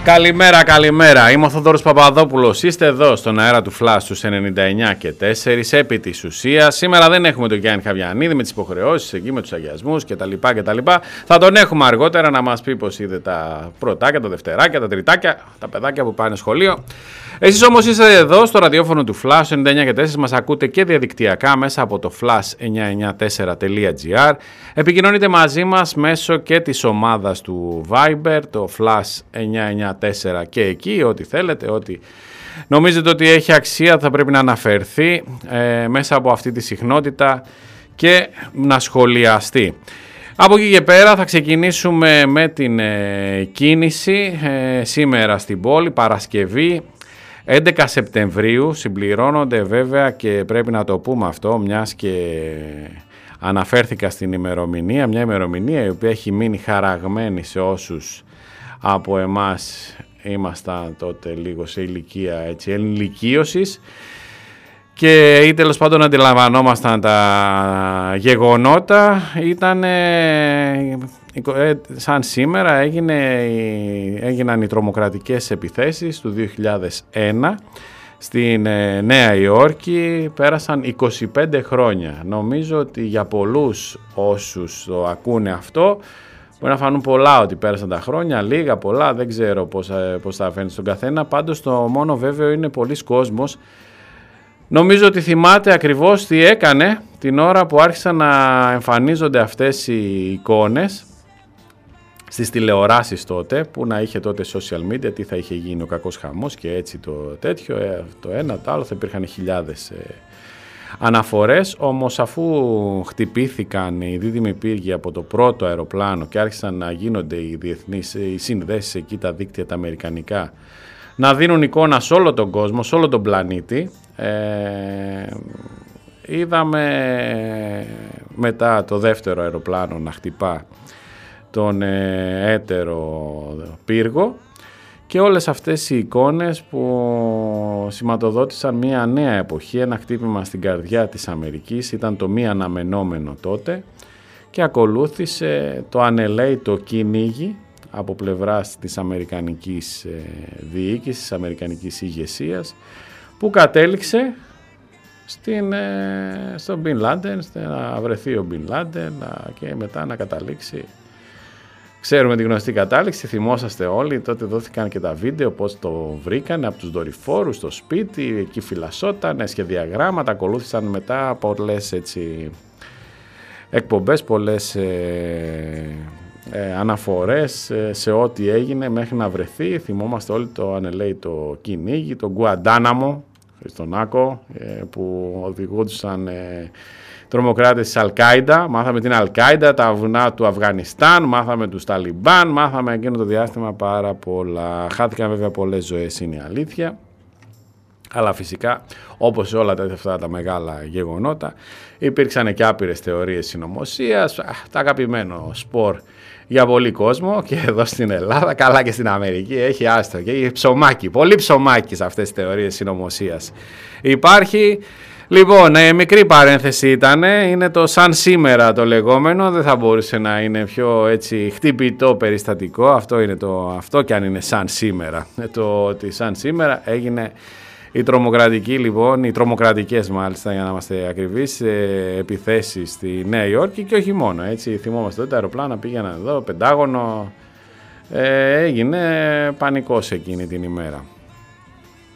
Καλημέρα, καλημέρα. Είμαι ο Θόδωρος Παπαδόπουλος. Είστε εδώ στον αέρα του Flash στους 99 και 4 επί της ουσίας. Σήμερα δεν έχουμε τον Γιάννη Χαβιανίδη με τις υποχρεώσεις εκεί, με τους αγιασμούς κτλ. Θα τον έχουμε αργότερα να μας πει πως είδε τα πρωτάκια, τα δευτεράκια, τα τριτάκια, τα παιδάκια που πάνε σχολείο. Εσείς όμως είστε εδώ στο ραδιόφωνο του Flash 99 και 4. Μας ακούτε και διαδικτυακά μέσα από το flash994.gr. Επικοινωνείτε μαζί μας μέσω και της ομάδας του Viber, το Flash 994, και εκεί ό,τι θέλετε, ό,τι νομίζετε ότι έχει αξία θα πρέπει να αναφερθεί μέσα από αυτή τη συχνότητα και να σχολιαστεί. Από εκεί και πέρα θα ξεκινήσουμε με την κίνηση σήμερα στην πόλη, Παρασκευή 11 Σεπτεμβρίου. Συμπληρώνονται βέβαια, και πρέπει να το πούμε αυτό, μιας και αναφέρθηκα στην ημερομηνία, μια ημερομηνία η οποία έχει μείνει χαραγμένη σε όσους από εμάς ήμασταν τότε λίγο σε ηλικία ενηλικίωσης και ή τέλος πάντων αντιλαμβανόμασταν τα γεγονότα. Ήταν σαν σήμερα έγιναν οι τρομοκρατικές επιθέσεις του 2001 στην Νέα Υόρκη. Πέρασαν 25 χρόνια. Νομίζω ότι για πολλούς όσους το ακούνε αυτό μπορεί να φανούν πολλά ότι πέρασαν τα χρόνια, λίγα, πολλά, δεν ξέρω πώς θα φαίνεται στον καθένα. Πάντως το μόνο βέβαιο είναι πολλοί κόσμος. Νομίζω ότι θυμάται ακριβώς τι έκανε την ώρα που άρχισαν να εμφανίζονται αυτές οι εικόνες στις τηλεοράσεις τότε, που να είχε τότε social media, τι θα είχε γίνει ο κακός χαμός και έτσι το τέτοιο, το ένα, το άλλο, θα υπήρχαν χιλιάδες αναφορές. Όμως αφού χτυπήθηκαν οι δίδυμοι πύργοι από το πρώτο αεροπλάνο και άρχισαν να γίνονται οι διεθνείς οι συνδέσεις εκεί, τα δίκτυα τα αμερικανικά, να δίνουν εικόνα σε όλο τον κόσμο, σε όλο τον πλανήτη, είδαμε μετά το δεύτερο αεροπλάνο να χτυπά τον έτερο πύργο και όλες αυτές οι εικόνες που σηματοδότησαν μια νέα εποχή, ένα χτύπημα στην καρδιά της Αμερικής. Ήταν το μη αναμενόμενο τότε και ακολούθησε το ανελαίητο κυνήγι από πλευράς της αμερικανικής διοίκησης, της αμερικανικής ηγεσίας, που κατέληξε στον Μπιν Λάντεν, να βρεθεί ο Μπιν Λάντεν και μετά να καταλήξει. Ξέρουμε τη γνωστή κατάληξη, θυμόσαστε όλοι, τότε δόθηκαν και τα βίντεο πώς το βρήκαν από τους δορυφόρους στο σπίτι, εκεί φυλασσόταν, σχεδιαγράμματα, ακολούθησαν μετά πολλές εκπομπές, πολλές αναφορές σε ό,τι έγινε μέχρι να βρεθεί. Θυμόμαστε όλοι το ανελαίητο κυνήγι, τον Γκουαντάναμο, στον Άκο, που οδηγούντουσαν τρομοκράτες της Αλ-Κάιντα. Μάθαμε την Αλ-Κάιντα, τα βουνά του Αφγανιστάν, μάθαμε τους Ταλιμπάν, μάθαμε εκείνο το διάστημα πάρα πολλά. Χάθηκαν βέβαια πολλές ζωές, είναι η αλήθεια. Αλλά φυσικά, όπως σε όλα αυτά τα μεγάλα γεγονότα, υπήρξαν και άπειρες θεωρίες συνωμοσίας, τα αγαπημένο σπορ για πολύ κόσμο, και εδώ στην Ελλάδα, καλά και στην Αμερική, έχει άστρο και έχει ψωμάκι, πολύ ψωμάκι σε αυτές τις θεωρίες συνωμοσίας. Υπάρχει. Λοιπόν, μικρή παρένθεση είναι το σαν σήμερα το λεγόμενο, δεν θα μπορούσε να είναι πιο έτσι χτυπητό περιστατικό, αυτό και αν είναι σαν σήμερα, το ότι σαν σήμερα έγινε οι τρομοκρατικές μάλιστα, για να είμαστε ακριβείς, επιθέσεις στη Νέα Υόρκη, και όχι μόνο, έτσι, θυμόμαστε ότι τα αεροπλάνα πήγαιναν εδώ, Πεντάγωνο, έγινε πανικός εκείνη την ημέρα.